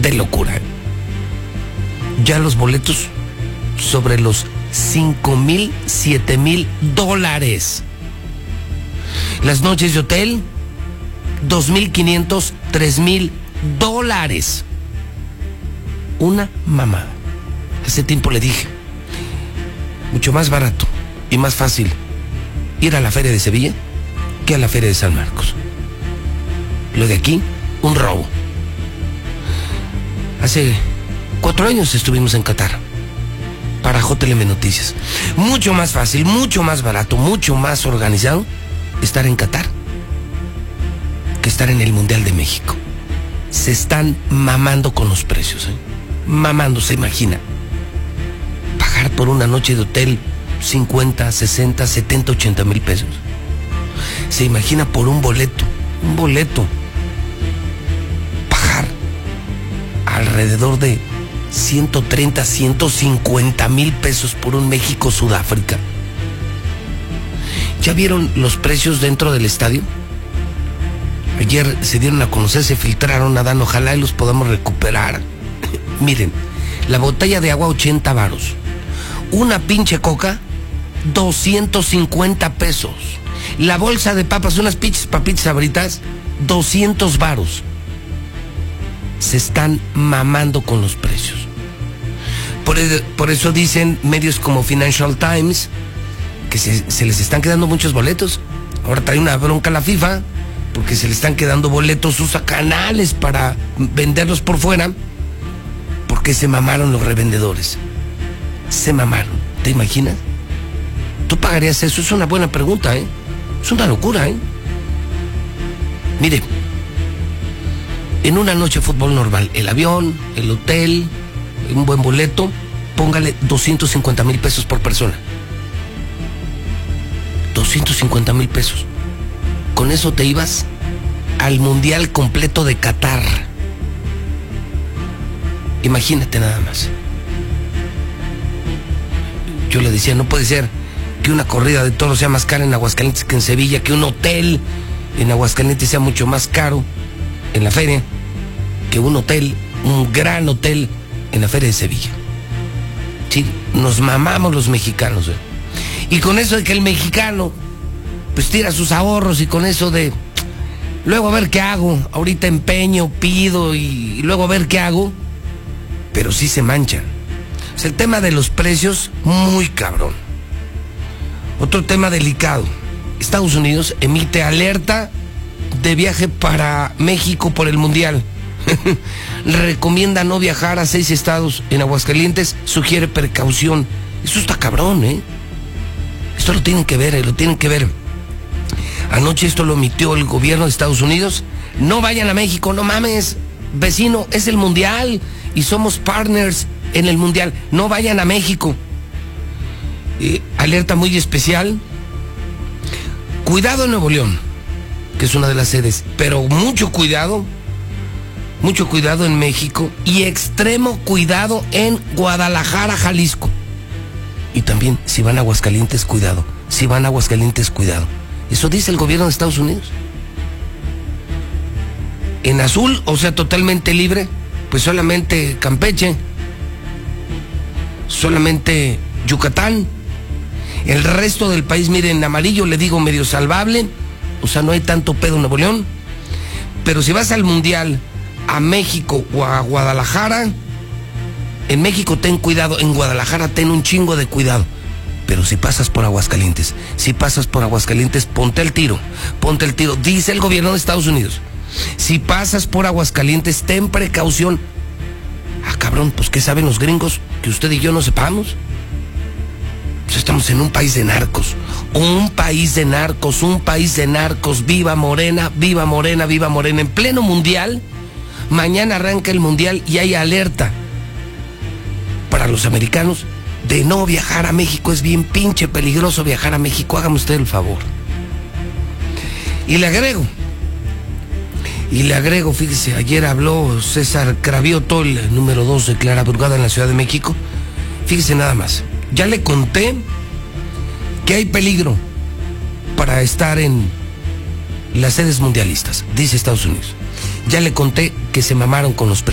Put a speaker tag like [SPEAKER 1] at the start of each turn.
[SPEAKER 1] de locura. Ya los boletos sobre los $5,000, $7,000. Las noches de hotel, $2,500, $3,000. Una mamá. Hace tiempo le dije, mucho más barato y más fácil ir a la Feria de Sevilla que a la Feria de San Marcos. Lo de aquí, un robo. Hace 4 años estuvimos en Qatar para JLM Noticias. Mucho más fácil, mucho más barato, mucho más organizado estar en Qatar que estar en el Mundial de México. Se están mamando con los precios, mamando, se imagina. Pagar por una noche de hotel 50, 60, 70, 80 mil pesos. Se imagina por un boleto. Pagar alrededor de 130, 150 mil pesos por un México-Sudáfrica. ¿Ya vieron los precios dentro del estadio? Ayer se dieron a conocer, se filtraron, Adán, ojalá y los podamos recuperar. Miren, la botella de agua 80 varos. Una pinche coca, 250 pesos. La bolsa de papas, unas pinches papitas sabritas, 200 varos. Se están mamando con los precios. Por eso dicen medios como Financial Times que se les están quedando muchos boletos. Ahora trae una bronca la FIFA porque se le están quedando boletos, usa canales para venderlos por fuera, porque se mamaron los revendedores. Se mamaron. ¿Te imaginas? ¿Tú pagarías eso? Es una buena pregunta, Es una locura, Mire, en una noche de fútbol normal, el avión, el hotel, un buen boleto, póngale 250 mil pesos por persona. 250 mil pesos. Con eso te ibas al Mundial completo de Qatar. Imagínate nada más. Yo le decía, no puede ser que una corrida de toros sea más cara en Aguascalientes que en Sevilla, que un hotel en Aguascalientes sea mucho más caro en la feria que un hotel, un gran hotel en la Feria de Sevilla. Sí, nos mamamos los mexicanos. Y con eso de que el mexicano pues tira sus ahorros, y con eso de luego a ver qué hago, ahorita empeño, pido y luego a ver qué hago, pero sí se manchan. O sea, el tema de los precios, muy cabrón. Otro tema delicado. Estados Unidos emite alerta de viaje para México por el Mundial. Recomienda no viajar a 6 estados. En Aguascalientes sugiere precaución. Eso está cabrón, Esto lo tienen que ver, Anoche esto lo emitió el gobierno de Estados Unidos. No vayan a México, no mames, vecino, es el Mundial y somos partners en el Mundial. No vayan a México. Alerta muy especial. Cuidado en Nuevo León, que es una de las sedes, pero mucho cuidado en México, y extremo cuidado en Guadalajara, Jalisco. Y también, si van a Aguascalientes, cuidado. Eso dice el gobierno de Estados Unidos. En azul, o sea, totalmente libre, pues solamente Campeche, solamente Yucatán. El resto del país, miren, en amarillo le digo medio salvable, o sea, no hay tanto pedo en Nuevo León. Pero si vas al Mundial, a México o a Guadalajara, en México ten cuidado, en Guadalajara ten un chingo de cuidado. Pero si pasas por Aguascalientes, ponte el tiro, dice el gobierno de Estados Unidos. Si pasas por Aguascalientes, ten precaución. Ah, cabrón, pues ¿qué saben los gringos que usted y yo no sepamos? Pues estamos en un país de narcos, viva Morena, en pleno Mundial. Mañana arranca el Mundial y hay alerta para los americanos de no viajar a México. Es bien pinche peligroso viajar a México, hágame usted el favor. Y le agrego, fíjese, ayer habló César Cravioto, el número 2 de Clara Burgada en la Ciudad de México. Fíjese nada más, ya le conté que hay peligro para estar en las sedes mundialistas, dice Estados Unidos. Ya le conté que se mamaron con los precios.